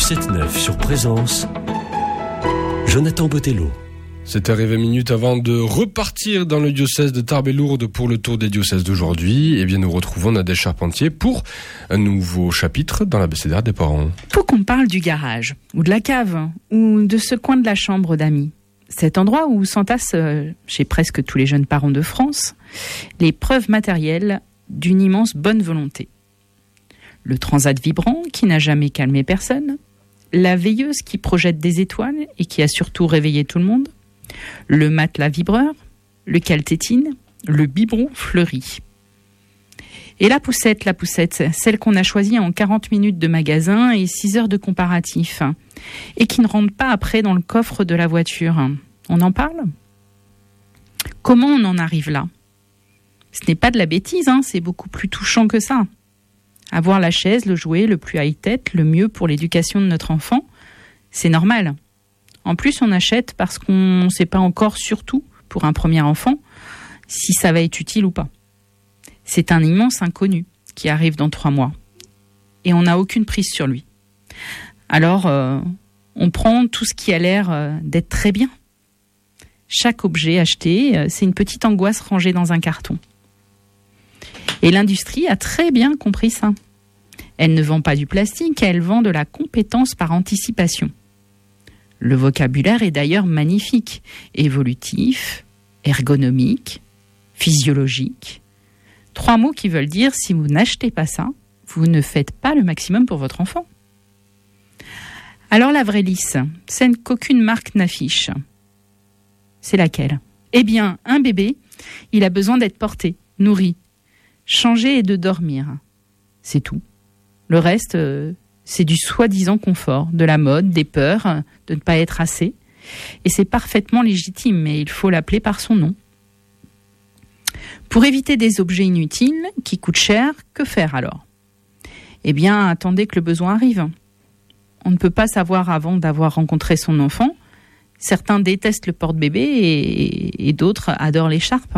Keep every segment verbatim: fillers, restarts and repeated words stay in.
sept neuf sur Présence, Jonathan Botello. C'est arrivé minutes avant de repartir dans le diocèse de Tarbes et Lourdes pour le tour des diocèses d'aujourd'hui. Eh bien, nous retrouvons Nadège Charpentier pour un nouveau chapitre dans l'abécédaire des parents. Faut qu'on parle du garage, ou de la cave, ou de ce coin de la chambre d'amis. Cet endroit où s'entassent, euh, chez presque tous les jeunes parents de France, les preuves matérielles d'une immense bonne volonté. Le transat vibrant qui n'a jamais calmé personne, la veilleuse qui projette des étoiles et qui a surtout réveillé tout le monde, le matelas vibreur, le caltétine, le biberon fleuri. Et la poussette, la poussette, celle qu'on a choisie en quarante minutes de magasin et six heures de comparatif, et qui ne rentre pas après dans le coffre de la voiture. On en parle ? Comment on en arrive là ? Ce n'est pas de la bêtise, hein, c'est beaucoup plus touchant que ça. Avoir la chaise, le jouet, le plus high-tech, le mieux pour l'éducation de notre enfant, c'est normal. En plus, on achète parce qu'on ne sait pas encore, surtout pour un premier enfant, si ça va être utile ou pas. C'est un immense inconnu qui arrive dans trois mois. Et on n'a aucune prise sur lui. Alors, euh, on prend tout ce qui a l'air euh, d'être très bien. Chaque objet acheté, euh, c'est une petite angoisse rangée dans un carton. Et l'industrie a très bien compris ça. Elle ne vend pas du plastique, elle vend de la compétence par anticipation. Le vocabulaire est d'ailleurs magnifique, évolutif, ergonomique, physiologique. Trois mots qui veulent dire si vous n'achetez pas ça, vous ne faites pas le maximum pour votre enfant. Alors la vraie lisse, celle qu'aucune marque n'affiche, c'est laquelle ? Eh bien, un bébé, il a besoin d'être porté, nourri, changé et de dormir. C'est tout. Le reste, euh, c'est du soi-disant confort, de la mode, des peurs, de ne pas être assez. Et c'est parfaitement légitime, mais il faut l'appeler par son nom. Pour éviter des objets inutiles qui coûtent cher, que faire alors ? Eh bien, attendez que le besoin arrive. On ne peut pas savoir avant d'avoir rencontré son enfant. Certains détestent le porte-bébé et, et d'autres adorent l'écharpe.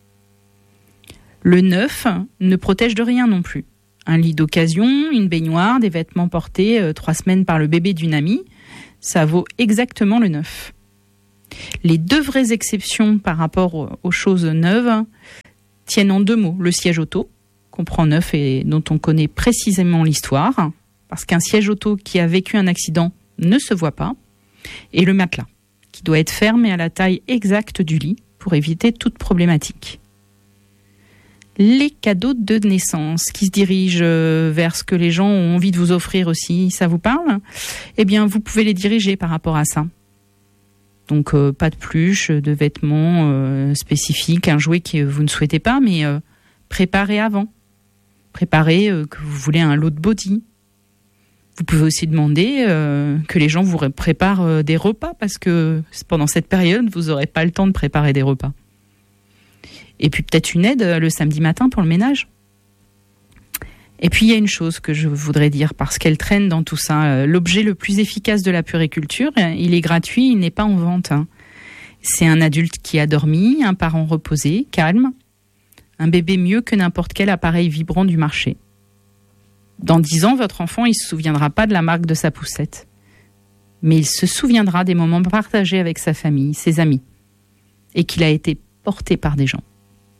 Le neuf ne protège de rien non plus. Un lit d'occasion, une baignoire, des vêtements portés euh, trois semaines par le bébé d'une amie, ça vaut exactement le neuf. Les deux vraies exceptions par rapport aux choses neuves tiennent en deux mots. Le siège auto, qu'on prend neuf et dont on connaît précisément l'histoire, parce qu'un siège auto qui a vécu un accident ne se voit pas, et le matelas, qui doit être ferme et à la taille exacte du lit pour éviter toute problématique. Les cadeaux de naissance qui se dirigent vers ce que les gens ont envie de vous offrir aussi, ça vous parle ? Eh bien, vous pouvez les diriger par rapport à ça. Donc, euh, pas de pluche, de vêtements euh, spécifiques, un jouet que vous ne souhaitez pas, mais euh, préparez avant. Préparez euh, que vous voulez un lot de body. Vous pouvez aussi demander euh, que les gens vous préparent euh, des repas, parce que pendant cette période, vous n'aurez pas le temps de préparer des repas. Et puis peut-être une aide le samedi matin pour le ménage. Et puis il y a une chose que je voudrais dire, parce qu'elle traîne dans tout ça. L'objet le plus efficace de la puériculture, il est gratuit, il n'est pas en vente. C'est un adulte qui a dormi, un parent reposé, calme, un bébé mieux que n'importe quel appareil vibrant du marché. Dans dix ans, votre enfant, il ne se souviendra pas de la marque de sa poussette. Mais il se souviendra des moments partagés avec sa famille, ses amis, et qu'il a été porté par des gens.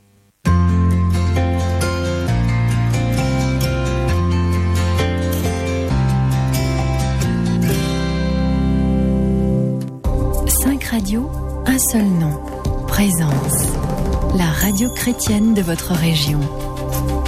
Radio, un seul nom, Présence, la radio chrétienne de votre région.